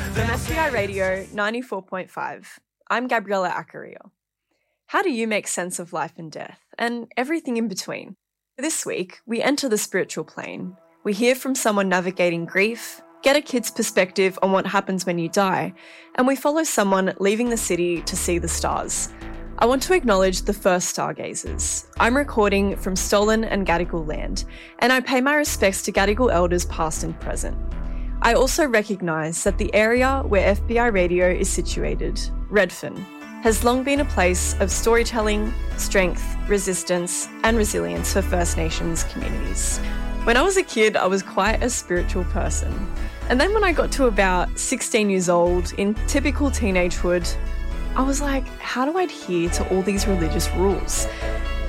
From SBI Radio 94.5, I'm Gabriella Acario. How do you make sense of life and death, and everything in between? This week, we enter the spiritual plane. We hear from someone navigating grief, get a kid's perspective on what happens when you die, and we follow someone leaving the city to see the stars. I want to acknowledge the first stargazers. I'm recording from stolen and Gadigal land, and I pay my respects to Gadigal elders past and present. I also recognise that the area where FBI Radio is situated, Redfern, has long been a place of storytelling, strength, resistance, and resilience for First Nations communities. When I was a kid, I was quite a spiritual person. And then when I got to about 16 years old, in typical teenagehood, I was like, how do I adhere to all these religious rules?